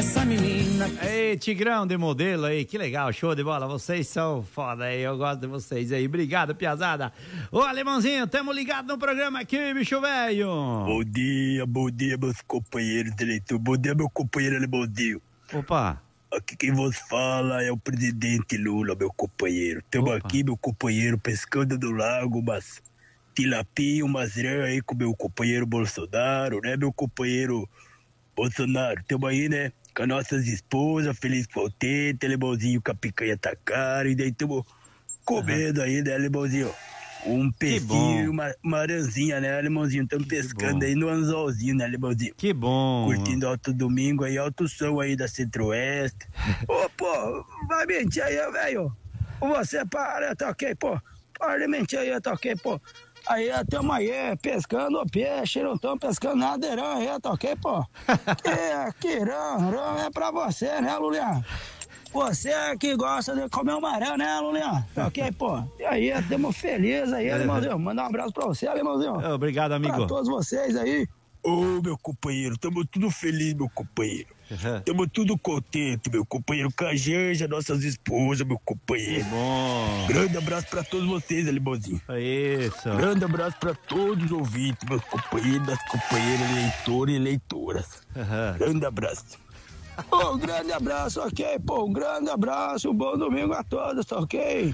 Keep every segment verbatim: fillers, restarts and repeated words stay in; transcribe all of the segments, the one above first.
essa menina. Ei, Tigrão de modelo aí, que legal, show de bola, vocês são foda aí, eu gosto de vocês aí, obrigado, piazada. Ô, Alemãozinho, tamo ligado no programa aqui, bicho velho. Bom dia, bom dia, meus companheiros de leitura, bom dia, meu companheiro Alemãozinho. Opa. Aqui quem vos fala é o presidente Lula, meu companheiro. Estamos aqui, meu companheiro, pescando no lago, umas tilapia, umas rã aí com meu companheiro Bolsonaro, né, meu companheiro Bolsonaro? Estamos aí, né, com as nossas esposas, feliz contente, Alemãozinho com a picanha tá cara, e daí estamos comendo uhum. aí, né, Alemãozinho? Um peixinho, uma, uma aranzinha, né, Alemãozinho? Estamos pescando aí no anzolzinho, né, Alemãozinho? Que bom. Curtindo alto domingo aí, alto som aí da Centro-Oeste. Ô, pô, vai mentir aí, velho. Você para, tá ok, pô. Para de mentir aí, tá ok, pô. Aí, estamos aí, pescando peixe, não estamos pescando nada de rã aí, tá ok, pô? Que, que rã, rã é pra você, né, Lulian? Você que gosta de comer um marão, né, Lulian? Tá ok, pô? E aí, estamos felizes aí, Alemãozinho. Manda um abraço pra você, Alemãozinho. Obrigado, amigo. Pra todos vocês aí. Ô, oh, meu companheiro, estamos tudo felizes, meu companheiro. Estamos uhum. tudo contentes, meu companheiro. Com a Janja, nossas esposas, meu companheiro. Que bom. Grande abraço pra todos vocês, Alemãozinho. Isso. Grande abraço pra todos os ouvintes, meus companheiros, das companheiras, leitores e leitoras. Uhum. Grande abraço. Oh, um grande abraço, ok? Pô, um grande abraço, um bom domingo a todos, tá ok?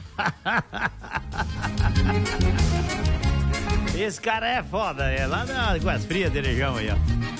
Esse cara é foda, é lá na Guas Frias de região aí, ó.